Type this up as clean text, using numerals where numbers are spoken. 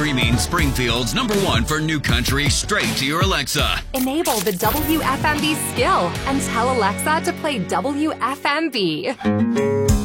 streaming Springfield's #1 for new country straight to your Alexa. Enable the WFMB skill and tell Alexa to play WFMB.